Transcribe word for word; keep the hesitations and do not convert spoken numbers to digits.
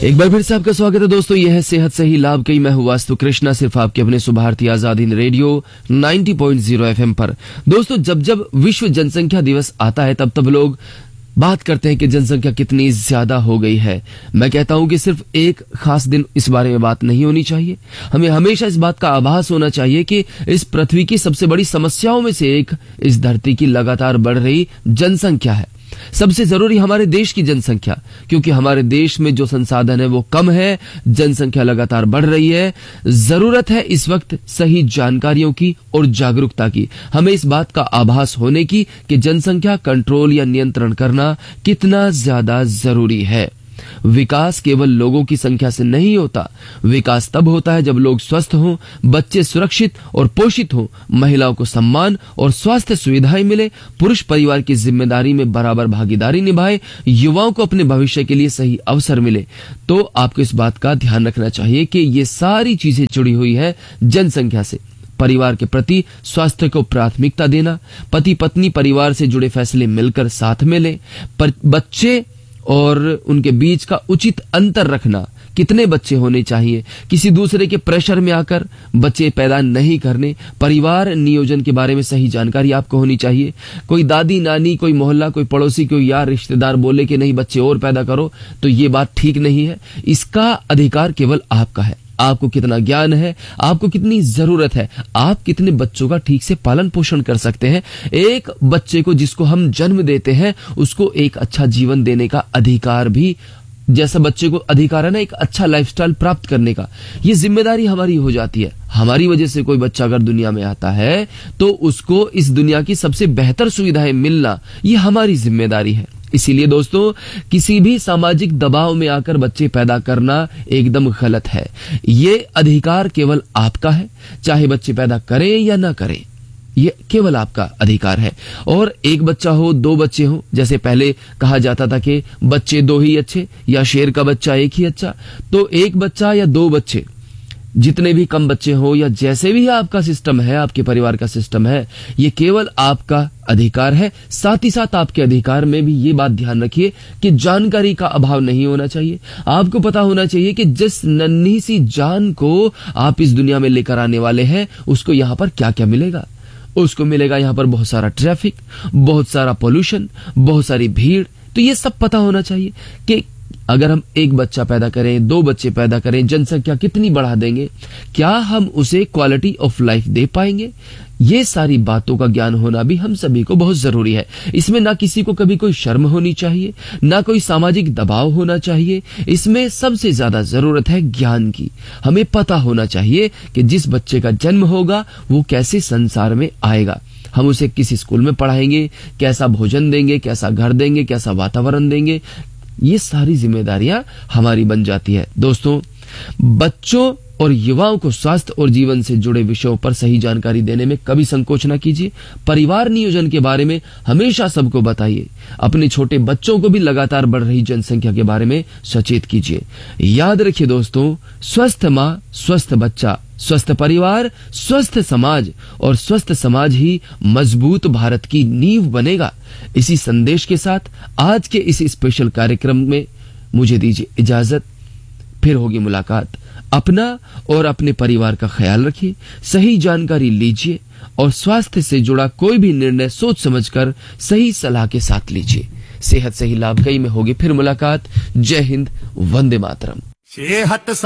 एक बार फिर से आपका स्वागत है दोस्तों। यह है सेहत सही लाभ कई। मैं हूं वास्तु कृष्णा, सिर्फ आपके अपने सुभारती आजादी रेडियो नब्बे पॉइंट शून्य एफएम पर। दोस्तों, जब जब विश्व जनसंख्या दिवस आता है तब तब लोग बात करते हैं कि जनसंख्या कितनी ज्यादा हो गई है। मैं कहता हूं कि सिर्फ एक खास दिन इस बारे में बात नहीं होनी चाहिए। हमें हमेशा इस बात का आभास होना चाहिए कि इस पृथ्वी की सबसे बड़ी समस्याओं में से एक इस धरती की लगातार बढ़ रही जनसंख्या है। सबसे जरूरी हमारे देश की जनसंख्या, क्योंकि हमारे देश में जो संसाधन है वो कम है, जनसंख्या लगातार बढ़ रही है। जरूरत है इस वक्त सही जानकारियों की और जागरूकता की। हमें इस बात का आभास होने की कि जनसंख्या कंट्रोल या नियंत्रण करना कितना ज्यादा जरूरी है। विकास केवल लोगों की संख्या से नहीं होता। विकास तब होता है जब लोग स्वस्थ हों, बच्चे सुरक्षित और पोषित हों, महिलाओं को सम्मान और स्वास्थ्य सुविधाएं मिले, पुरुष परिवार की जिम्मेदारी में बराबर भागीदारी निभाए, युवाओं को अपने भविष्य के लिए सही अवसर मिले। तो आपको इस बात का ध्यान रखना चाहिए कि ये सारी चीजें जुड़ी हुई है जनसंख्या से। परिवार के प्रति स्वास्थ्य को प्राथमिकता देना, पति पत्नी परिवार से जुड़े फैसले मिलकर साथ में लें, बच्चे और उनके बीच का उचित अंतर रखना, कितने बच्चे होने चाहिए, किसी दूसरे के प्रेशर में आकर बच्चे पैदा नहीं करने, परिवार नियोजन के बारे में सही जानकारी आपको होनी चाहिए। कोई दादी नानी, कोई मोहल्ला, कोई पड़ोसी, कोई यार रिश्तेदार बोले कि नहीं बच्चे और पैदा करो, तो ये बात ठीक नहीं है। इसका अधिकार केवल आपका है। आपको कितना ज्ञान है, आपको कितनी जरूरत है, आप कितने बच्चों का ठीक से पालन पोषण कर सकते हैं। एक बच्चे को जिसको हम जन्म देते हैं उसको एक अच्छा जीवन देने का अधिकार भी, जैसा बच्चे को अधिकार है ना एक अच्छा लाइफस्टाइल प्राप्त करने का, ये जिम्मेदारी हमारी हो जाती है। हमारी वजह से कोई बच्चा अगर दुनिया में आता है तो उसको इस दुनिया की सबसे बेहतर सुविधाएं मिलना, ये हमारी जिम्मेदारी है। इसीलिए दोस्तों, किसी भी सामाजिक दबाव में आकर बच्चे पैदा करना एकदम गलत है। ये अधिकार केवल आपका है, चाहे बच्चे पैदा करें या ना करें, ये केवल आपका अधिकार है। और एक बच्चा हो, दो बच्चे हो, जैसे पहले कहा जाता था कि बच्चे दो ही अच्छे या शेर का बच्चा एक ही अच्छा, तो एक बच्चा या दो बच्चे, जितने भी कम बच्चे हो या जैसे भी आपका सिस्टम है, आपके परिवार का सिस्टम है, ये केवल आपका अधिकार है। साथ ही साथ आपके अधिकार में भी ये बात ध्यान रखिए कि जानकारी का अभाव नहीं होना चाहिए। आपको पता होना चाहिए कि जिस नन्ही सी जान को आप इस दुनिया में लेकर आने वाले हैं उसको यहाँ पर क्या क्या मिलेगा। उसको मिलेगा यहाँ पर बहुत सारा ट्रैफिक, बहुत सारा पोल्यूशन, बहुत सारी भीड़। तो ये सब पता होना चाहिए कि अगर हम एक बच्चा पैदा करें, दो बच्चे पैदा करें, जनसंख्या कितनी बढ़ा देंगे, क्या हम उसे क्वालिटी ऑफ लाइफ दे पाएंगे। ये सारी बातों का ज्ञान होना भी हम सभी को बहुत जरूरी है। इसमें ना किसी को कभी कोई शर्म होनी चाहिए, ना कोई सामाजिक दबाव होना चाहिए। इसमें सबसे ज्यादा जरूरत है ज्ञान की। हमें पता होना चाहिए कि जिस बच्चे का जन्म होगा वो कैसे संसार में आएगा। हम उसे किस स्कूल में पढ़ाएंगे, कैसा भोजन देंगे, कैसा घर देंगे, कैसा वातावरण देंगे, ये सारी जिम्मेदारियां हमारी बन जाती है। दोस्तों, बच्चों और युवाओं को स्वास्थ्य और जीवन से जुड़े विषयों पर सही जानकारी देने में कभी संकोच न कीजिए। परिवार नियोजन के बारे में हमेशा सबको बताइए। अपने छोटे बच्चों को भी लगातार बढ़ रही जनसंख्या के बारे में सचेत कीजिए। याद रखिए दोस्तों, स्वस्थ माँ, स्वस्थ बच्चा, स्वस्थ परिवार, स्वस्थ समाज, और स्वस्थ समाज ही मजबूत भारत की नींव बनेगा। इसी संदेश के साथ आज के इस स्पेशल कार्यक्रम में मुझे दीजिए इजाजत। फिर होगी मुलाकात। अपना और अपने परिवार का ख्याल रखिए, सही जानकारी लीजिए और स्वास्थ्य से जुड़ा कोई भी निर्णय सोच समझकर सही सलाह के साथ लीजिए। सेहत सही लाभ कई में होगी फिर मुलाकात। जय हिंद, वंदे मातरम।